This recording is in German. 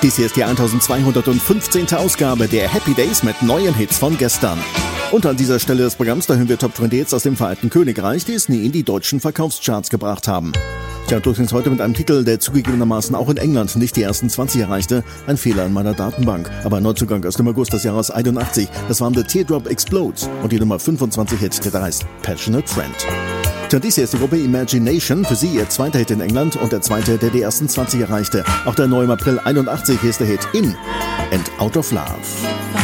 Dies hier ist die 1215. Ausgabe der Happy Days mit neuen Hits von gestern. Und an dieser Stelle des Programms, da hören wir Top 20 Hits aus dem Vereinigten Königreich, die es nie in die deutschen Verkaufscharts gebracht haben. Tja, durchgehend heute mit einem Titel, der zugegebenermaßen auch in England nicht die ersten 20 erreichte. Ein Fehler in meiner Datenbank. Aber ein Neuzugang aus dem August des Jahres 81. Das war The Teardrop Explodes. Und die Nummer 25 Hit, der da heißt Passionate Friend. Tja, dies hier ist die Gruppe Imagination. Für sie ihr zweiter Hit in England und der zweite, der die ersten 20 erreichte. Auch der neue im April 81 hier ist der Hit In and Out of Love.